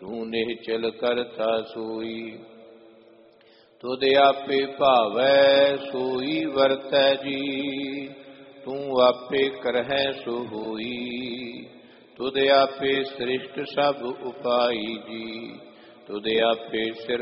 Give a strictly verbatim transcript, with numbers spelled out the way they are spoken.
ਤੂੰ ਨਿਹਚਲ ਕਰਤਾ ਸੋਈ। ਤੁਧ ਆਪੇ ਭਾਵੈ ਸੋਈ ਵਰਤੈ ਜੀ, ਤੂੰ ਆਪੇ ਕਰਹਿ ਸੋ ਹੋਈ। ਤੁਧ ਆਪੇ ਸ੍ਰਿਸ਼ਟ ਸਭ ਉਪਾਈ ਜੀ, ਤੁਧ ਆਪੇ ਸਿਰ